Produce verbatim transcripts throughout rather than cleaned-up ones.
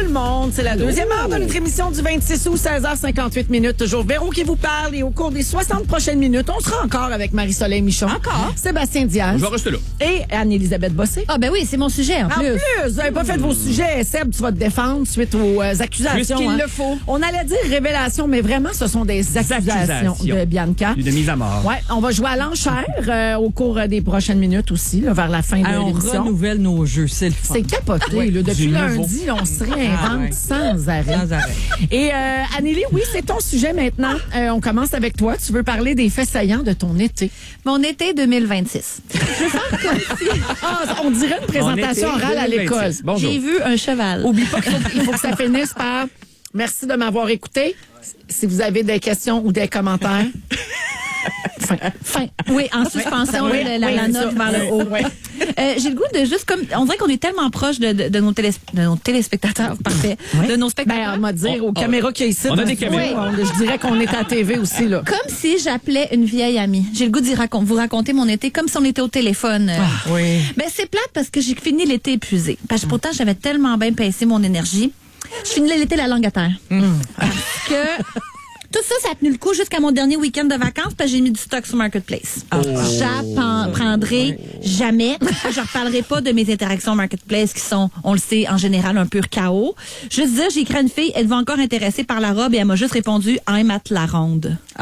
le monde. C'est la deuxième heure de notre émission du vingt-six août, seize heures cinquante-huit minutes. Toujours Véro qui vous parle et au cours des soixante prochaines minutes, on sera encore avec Marie-Soleil Michon. Encore? Sébastien Diaz. Je vais rester là. Et Anne-Élisabeth Bossé. Ah ben oui, c'est mon sujet en En plus. plus, vous n'avez pas fait vos sujets. Seb, tu vas te défendre suite aux euh, accusations. Puisqu'il hein. le faut. On allait dire révélation, mais vraiment, ce sont des accusations, accusations. de Bianca. De mise à mort. Ouais, on va jouer à l'enchère euh, au cours euh, des prochaines minutes aussi, là, vers la fin de Ah, on l'émission. renouvelle nos jeux, c'est le fun. C'est capoté. Là, depuis Du lundi, là, on se réinvente Ah, ouais. sans arrêt. Sans arrêt. Et euh, Anneli, oui, c'est ton sujet maintenant. Euh, on commence avec toi. Tu veux parler des faits saillants de ton été. Mon été deux mille vingt-six. Ah, on dirait une présentation On était orale à deux mille l'école. vingt-six. Bonjour. J'ai vu un cheval. Oublie pas qu'il faut, il faut que ça finisse par « Merci de m'avoir écouté. Si vous avez des questions ou des commentaires... » Fin. Fin. Oui, en suspension, Oui, la, la, oui, la c'est note ça. vers le haut. Oui. Euh, j'ai le goût de juste comme on dirait qu'on est tellement proche de, de, de, nos, télés, de nos téléspectateurs, parfait, de nos Ben, spectateurs. on va dire aux On- caméras qu'il y a ici. on a des parce que, caméras. on- je dirais qu'on est à la T V aussi, là. Comme si j'appelais une vieille amie. J'ai le goût d'y racon- vous raconter mon été comme si on était au téléphone. Euh, Oui. Ben c'est plate parce que j'ai fini l'été épuisé. Parce que pourtant j'avais tellement bien pincé mon énergie. Je finis l'été la langue à terre. Parce que tout ça, ça a tenu le coup jusqu'à mon dernier week-end de vacances parce que j'ai mis du stock sur Marketplace. J'apprendrai jamais. Je reparlerai pas de mes interactions Marketplace qui sont, on le sait, en général un pur chaos. Juste dire, j'ai écrit à une fille, elle va encore intéressée par la robe et elle m'a juste répondu « I'm at la ronde Ah. ».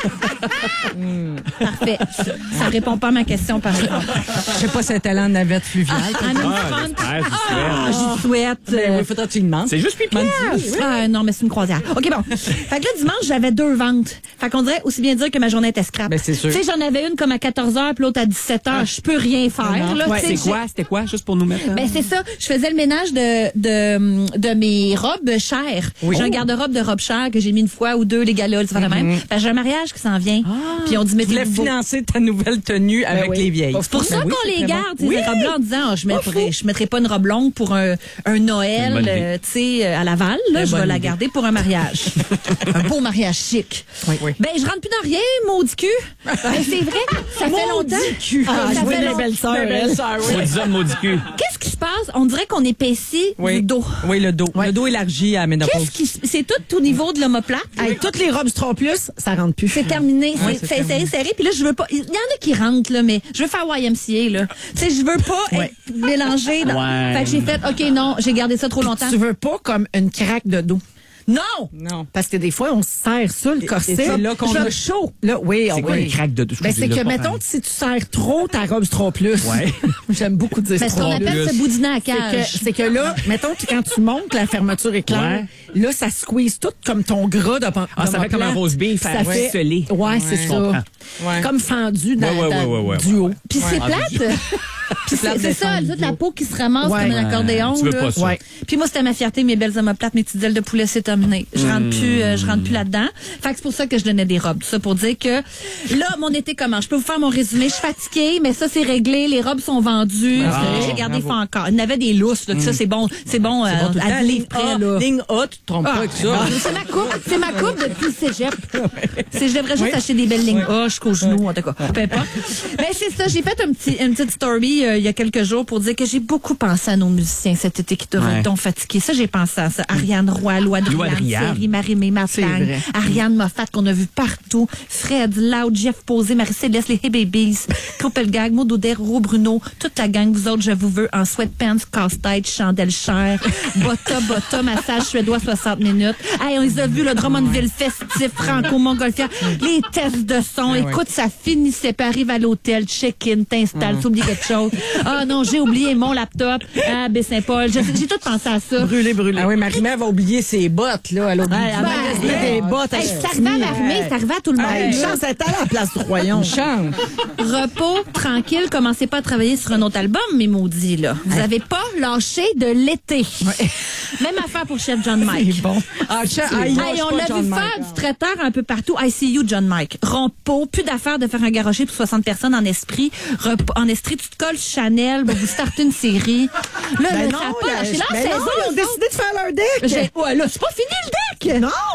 Parfait. Ça répond pas à ma question, par exemple. Je sais pas si un talent de navette fluviale. I'm in Ah, front. j'espère, Ah, j'espère. j'y souhaite. Ben euh, oui, faudra que tu lui demandes. C'est juste pipi. Ah, non, mais c'est une croisière. OK, bon. Fait que là, dimanche, j'avais deux ventes. Fait qu'on dirait aussi bien dire que ma journée était scrap. Ben, c'est sûr. Tu sais, j'en avais une comme à quatorze heures, puis l'autre à dix-sept heures. Je peux rien faire, là. Ouais, Tu sais, c'est quoi? C'était quoi? Juste pour nous mettre. j'ai- Ben, c'est ça. Je faisais le ménage de, de, de mes robes chères. J'ai un garde-robe de robes chères que j'ai mis une fois ou deux, les galas, c'est vraiment même. Fait que j'ai un mariage qui s'en vient. Puis on dit, Tu mettez voulais beau. financer ta nouvelle tenue avec oui. les vieilles. Pas C'est pour ça Ben oui, qu'on c'est les très garde, bon. ces robes-là, en disant, oh, je mettrai, je mettrai pas une robe longue pour un, un Noël, Une bonne idée. euh, tu sais, à Laval, là. Très Je vais bonne la idée. garder pour un mariage. Un beau mariage chic. Oui, oui. Ben, je rentre plus dans rien, maudit cul. Ben, c'est vrai, ça fait longtemps. Ah, ça je vois fait les longtemps. belles sœurs, elle. Maudit homme, maudit cul. Qu'est-ce qui se passe? On dirait qu'on épaissit Oui. du dos. Oui, le dos. Le dos élargi à la ménopause. Qu'est-ce qui se- c'est tout au niveau de l'omoplate. Hey, toutes les robes Stro Plus, ça rentre plus. C'est terminé. Ouais, c'est c'est c'est serré, serré. Puis là, je veux pas. Il y en a qui rentrent, là, mais je veux faire Y M C A, là. Tu sais, je veux pas Ouais. être mélangée. Dans... Ouais. Fait que j'ai fait, OK, non, j'ai gardé ça trop longtemps. Tu veux pas comme une craque de dos. Non! Non. Parce que des fois, on se serre ça, le corset. et c'est là qu'on Je- a chaud. Là, oui, C'est ah quoi oui. une craque de dos? Ben, c'est que, mettons, que si tu serres trop ta robe Stro Plus. Ouais. J'aime beaucoup dire Mais ce qu'on Stro appelle plus. se boudiner à C'est que, cage. c'est que là, mettons que quand tu montes, la fermeture est claire. Là, ça squeeze tout comme ton gras de Ah, ça fait comme un rose beef Ça à fait, ficeler. ouais, c'est Je ça. comprends. Ouais. Comme fendu dans, Ouais, ouais, dans- ouais, ouais, ouais, du haut. Puis c'est Ah, plate. Puis c'est c'est ça, toute la peau qui se ramasse Ouais. comme un accordéon. Tu veux là. pas ça. Ouais. Puis moi, c'était ma fierté, mes belles omoplates, mes petites ailes de poulet, c'est terminé. Je rentre plus, euh, je rentre plus là-dedans. Fait que c'est pour ça que je donnais des robes. Tout ça pour dire que là, mon été commence. Je peux vous faire mon résumé. Je suis fatiguée, mais ça, c'est réglé. Les robes sont vendues. Ah, J'ai gardé bravo. ça encore. Il y en avait des lousses, là, que ça, c'est bon. C'est bon, euh, Bon, tout le à temps, dix ligne livres près, A, là. ligne A, tu te trompes pas Ah, avec ça. c'est ma coupe, c'est ma coupe depuis le cégep. C'est, je devrais juste acheter des belles lignes A jusqu'aux genoux, en tout cas. Peu importe. Mais c'est ça, j'ai fait un petit, une petite story euh, il y a quelques jours pour dire que j'ai beaucoup pensé à nos musiciens cet été qui devraient Ouais. être donc fatigués. Ça, j'ai pensé à ça. Ariane Roy, Loi de Loi de Rianne. Thierry, Marie-Mé C'est Martin, vrai. Ariane Moffat qu'on a vu partout, Fred, Loud, Jeff Posé, Marie-Céleste, les Hey Babies, Coppelgag, Maud Audet, Ro Bruno, toute la gang, vous autres, je vous veux, en sweatpants, casse-tête, chandelle chère, botta, botta, massage suédois soixante minutes. Hey, on les a vus, le Drummondville festif, franco-montgolfière, les tests de son. Ouais, ouais. Écoute, ça finissait pas, arrive à l'hôtel, check-in, t'installes, t'oublies quelque chose. Ah non, j'ai oublié mon laptop à Baie-Saint-Paul. J'ai j'ai tout pensé à ça. Brûlé, brûlé. Ah oui, Marie-Mère va oublier ses bottes, là. Elle a oublié. Ouais, elle Ben, a magasiné des bottes. Hey, c'est arrivé à Marie-Mé, c'est arrivé à tout le monde. Hey, une chance, elle est allée à la place du royaume. Chante. Repos, tranquille, commencez pas à travailler sur un autre album, mes maudits, là. Vous avez pas lâché de l'été. Même affaire pour chef John Mike. Bon. Ah, tiens, ah, il Hey, lâche on pas l'a John vu Mike, faire hein. du traiteur un peu partout. I see you, John Mike. Rompo, plus d'affaires de faire un garocher pour soixante personnes en esprit. Repo, en esprit, tu te colles Chanel, ben, vous startez une série. Là, Ben là, non, ça a pas la- lâché. Là, ben saison, non, ils ont eux décidé de faire leur deck. J'ai- Ouais, là, c'est pas fini le deck! Non!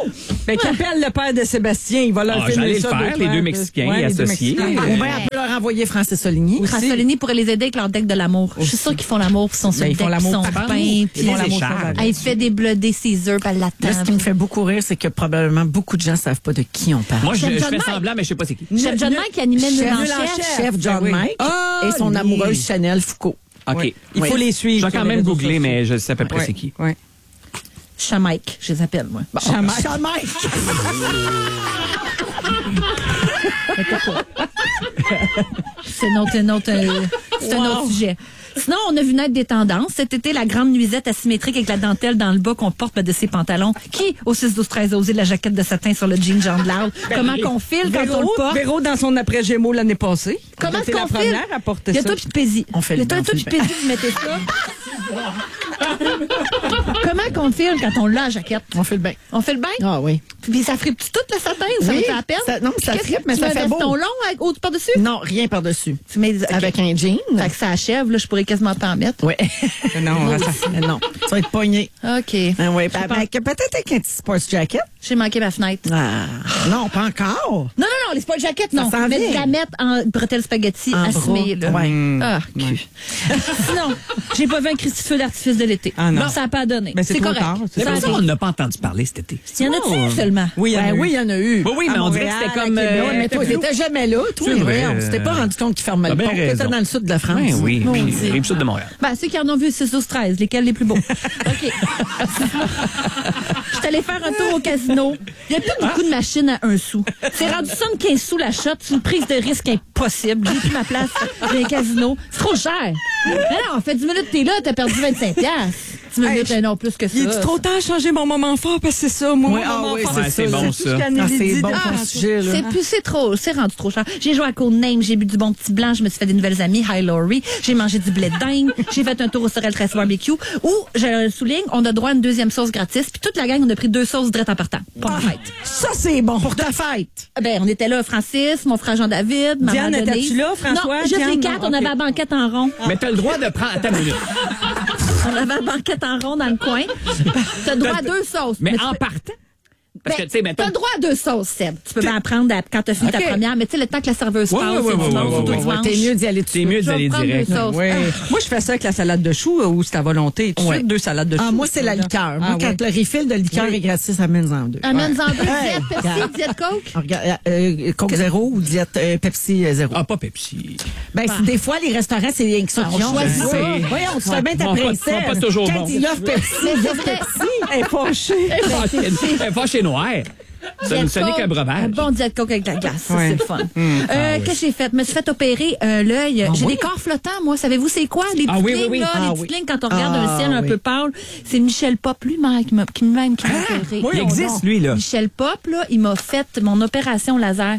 Ben, qu'appelle le père de Sébastien, il va leur Ah, filmer j'allais le ça faire, d'autres les deux fois. Mexicains Ouais, les deux associés. Mexicains. Euh, Ou bien, on peut leur envoyer Francis Soligny. Fransolini pourrait les aider avec leur deck de l'amour. Je suis sûre qu'ils font l'amour, puis ils sont sur Ben, le ils font deck, puis ils l'amour sont partout. peints, Ils puis font l'amour écharpes. sauvage. Ah, il fait des bloodés ses œufs, puis elle Là, ce l'attend. qui me fait beaucoup rire, c'est que probablement beaucoup de gens savent pas de qui on parle. Moi, je, Chef je John fais Mike. semblant, mais je sais pas c'est qui. Chef John Mike qui animait Chef, Nul en chef, chef. chef John Oui. Mike Ah, et son lui. amoureuse Chanel Foucault. OK. Ouais. Il Oui. faut les Je suivre. vais sur quand les même réseaux googler, sociaux. mais je sais à peu près Ouais. c'est qui. Ouais. Chamike, je les appelle, moi. Chamike. Chamike. C'est un autre, un autre, euh, c'est un autre sujet. Sinon, on a vu naître des tendances. Cet été, la grande nuisette asymétrique avec la dentelle dans le bas qu'on porte de ses pantalons. Qui, au six douze treize, a osé la jaquette de satin sur le jean Jean de Larde? Comment qu'on file quand on Véro, le porte? Véro, dans son après-Gémeaux l'année passée. Comment C'était est-ce la qu'on file? première à porter Il y a ça. toi puis Pézi. On fait Il y a le toi, bain, toi on fait puis le Pézi, vous mettez ça. Comment qu'on file quand on l'a, la jaquette? On fait le bain. On fait le bain? Ah oui. Puis ça fripe-tu tout le satin ou ça Oui, me fait la peine? ça- non, ça Qu'est-ce fripe, que- mais tu ça mets fait un beau. veston long avec, au- par-dessus? Non, rien par-dessus. Tu mets ok. Avec un jean. Fait que ça achève, là, je pourrais quasiment pas en mettre. Oui. Non, ça- non, tu vas être pogné. OK. Ah oui, Je pense- avec- peut-être avec un petit sports jacket. J'ai manqué ma fenêtre. Ah, non, pas encore. Non, non, non, les sport jackets, non. s'en Mais vient. de la mettre en bretelles spaghetti En assumées, bras. là. Ouais. Ah, cul. Sinon, j'ai pas vu un Christy feu d'artifice de l'été. Ah, non. Ça n'a pas donné. Ben, c'est c'est trop correct. tard, c'est Mais Ça a pour ça, on été. n'a pas entendu parler cet été. Il y en a-tu seulement? Oui, il y en a Ben eu. oui, il y en a eu. Oui, oui, mais À on dirait que Montréal, c'était à comme, Québec. euh, Ouais, mais toi, c'était t'étais jamais là. Toi, C'est vrai. ouais, on s'était pas rendu compte qu'ils fermaient T'as le bien pont. T'étais raison. dans le sud de la France. Ben oui, Maudit. puis rive sud de Montréal. Ben, ceux qui en ont vu six douze treize, lesquels les plus beaux? OK. Je suis allée faire un tour au casino. Il n'y a plus beaucoup de machines à un sou. C'est rendu soixante-quinze sous la shot. C'est une prise de risque impossible. J'ai plus ma place dans les casinos. C'est trop cher. Mais non, fait dix minutes que t'es là, t'as perdu vingt-cinq piastres. dix minutes, Hey, non, plus que ça. Il est trop temps à changer mon moment fort parce que c'est ça, moi. Oui, mon ah moment oui, fort. c'est c'est ça. tout bon, ce ça. qu'Annie Ah, c'est dit bon de- ton Ah, sujet, là. C'est plus, c'est trop, c'est rendu trop cher. J'ai joué à Codename, j'ai bu du bon petit blanc, je me suis fait des nouvelles amies, Hi Laurie, j'ai mangé du blé de dingue, j'ai fait un tour au Sorel Tresse Barbecue, où, je souligne, on a droit à une deuxième sauce gratis, puis toute la gang, on a pris deux sauces drettes en partant. Pour ma fête. Ça, c'est bon. Pour ta fête. Ben, on était là, Francis, mon frère Jean-David, maman Diane, Denise. étais-tu là, François? Non, juste Diane, les non? quatre, on Ok. avait la banquette en rond. Mais t'as le droit de prendre. Attends une minute. On avait la banquette en rond dans le coin. T'as droit à deux sauces. Mais tu en peux- partant. Parce Ben, que, tu sais, mettons. t'as le droit à deux sauces, Seb. Tu peux bien apprendre à- quand t'as fini ta Ok. première, mais tu sais, le temps que la serveuse Ouais, passe, ouais, c'est ouais, du ouais, manges, ouais, ou toi, ouais, tu ouais. manges. T'es mieux d'y aller tout de C'est suite. mieux Je vais d'aller prendre direct. deux sauces. Ouais. Ah. Moi, je fais ça avec la salade de choux ou c'est à volonté. Tout de Ouais. suite, deux salades de choux. Ah, moi, c'est la liqueur. Moi, Ah, quand ouais. le refill de liqueur Oui. est gratuit, ça mène en deux. Amène-en deux. Hey. Diète Pepsi, diète Coke. Regarde, euh, Coke zéro ou diète euh, Pepsi euh, zéro. Ah, pas Pepsi. Ben, c'est- des fois, les restaurants, c'est rien que ça. on choisit Ouais. ça. Voyons, tu fais bien ta Bon, pas- princesse. pas toujours Quand bon. il offre Pepsi, Mais il c'est offre vrai. Pepsi. Elle est fâchée. Elle est pas chez Noir. Ça Diète ce n'est Coke, qu'un breuvage. Un bon diète Coke avec de la glace. Ça, Ouais. c'est le fun. Euh, Qu'est-ce que j'ai fait? Je me suis fait opérer euh, l'œil. J'ai des corps flottants, moi. Savez-vous c'est quoi? Les Ah petites oui, oui, lignes, oui. là, Ah les oui. petites lignes quand on regarde Ah un ciel un oui. peu pâle. C'est Michel Pop lui-même qui m'a qui m'a qui m'a opéré. Il existe, lui, là. Michel Pop, là, il m'a fait mon opération laser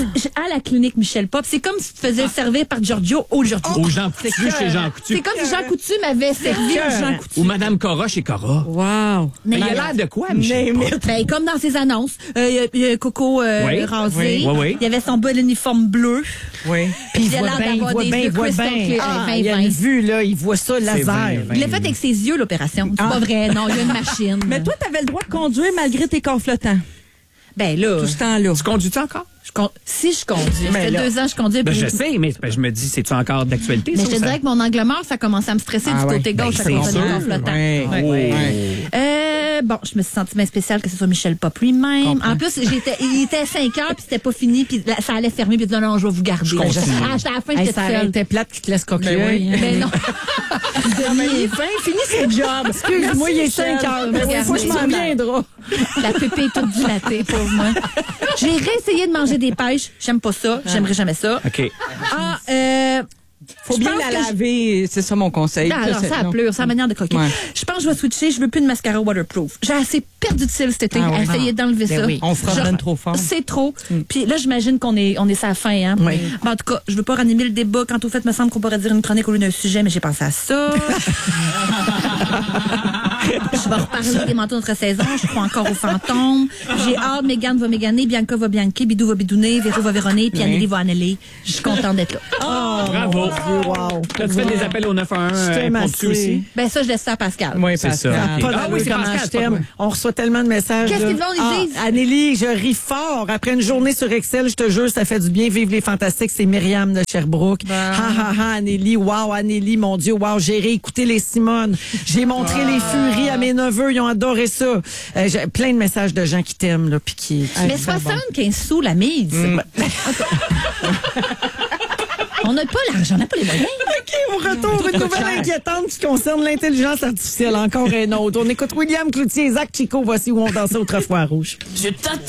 à la clinique Michel Pop. C'est comme si tu te faisais servir par Giorgio au Giorgio. Aux Jean Coutu, chez Jean Coutu. C'est comme si Jean Coutu m'avait servi au Jean Coutu. Ou Madame Cora chez Cora. Wow. Mais il a Mais- l'air de quoi, Michel? Name it. Ben, comme dans ses annonces, euh, il y a- il y, a Coco euh, Oui, rasé. oui, oui, oui. Il y avait son bol uniforme bleu. Oui. Puis il Il a voit l'air bien, il d'avoir voit des bien, yeux il voit crystal bien. clear. Ah, vingt, il a vingt. une vue, là, il voit ça laser. vingt, vingt. Il l'a fait avec ses yeux, l'opération. C'est pas vrai. Non, il y a une machine. Mais toi, t'avais le droit de conduire malgré tes corps flottants. ben là, Tout ce temps-là. Tu conduis-tu encore? je con- si je conduis, ça Mais fait là- deux ans que je conduis. Ben, puis- je sais, mais ben, je me dis, c'est-tu encore d'actualité? Mais ça, je te ou ça? dirais que mon angle mort, ça commence à me stresser Ah du ouais. côté Ben, gauche à c'est cause des sûr. corps flottants. Ouais. Ouais. Ouais. Euh, bon, je me suis sentie bien spéciale que ce soit Michel Pop lui-même. Comprends. En plus, j'étais, il était cinq heures puis c'était pas fini puis la- ça allait fermer puis il dit non, non, je vais vous garder. Je continue. Ah, à la fin, Hey, j'étais ça seule. aurait été plate qui te laisse coquille. Ben oui. Mais non. Mais il est fin, fini ses jobs. Excuse-moi, il est cinq heures. Mais Regardez. une fois, je m'en viendrai. La pupille est toute dilatée, pauvre moi. J'ai réessayé de manger des pêches. J'aime pas ça. J'aimerais jamais ça. OK. Ah, euh... Faut je bien pense la que je- laver, c'est ça mon conseil. Non, non, c'est- ça non. pleure, c'est la manière de croquer. Ouais. Je pense que je vais switcher, je veux plus de mascara waterproof. J'ai assez perdu de cils cet été Ah à oui. essayer d'enlever Ben ça. oui. On frotte Je- ben trop fort. C'est trop. Puis là, j'imagine qu'on est, on est sur la fin, hein. Oui. Ben, en tout cas, je veux pas ranimer le débat. Quant au fait, me semble qu'on pourrait dire une chronique au lieu d'un sujet, mais j'ai pensé à ça. Je va reparler des manteaux notre saison. Je crois encore aux fantômes. J'ai hâte. Mégane va méganer. Bianca va bianquer. Bidou va bidouner. Véro va véronner. Puis Anneli va anneler. Je suis contente d'être là. Oh, Bravo. wow. T'as tu fait des appels au neuf un un Je t'aime impromptus assez. aussi? Ben ça, je laisse ça à Pascal. Oui, C'est Pascal. ça. Pas Ah d'allure oui, c'est comment Pascal, je c'est pas t'aime. toi. On reçoit tellement de messages. Qu'est-ce là. qu'ils vont, ils Ah, disent? Anneli, je ris fort. Après une journée sur Excel, je te jure, ça fait du bien. Vive les fantastiques. C'est Myriam de Sherbrooke. Ha, ha, ha, Anneli. Wow, Anneli, mon Dieu. Wow, j'ai réécouté les Simone. J'ai montré les furies à mes neveux. Ils ont adoré ça. Euh, j'ai plein de messages de gens qui t'aiment, là, puis qui, qui- Mais soixante-quinze sous la mise. On n'a pas l'argent, on n'a pas les moyens. OK, on retourne une nouvelle inquiétante qui concerne l'intelligence artificielle. Encore un autre. On écoute William Cloutier et Zach Chico. Voici où on dansait autrefois à Rouge. Je t'attends.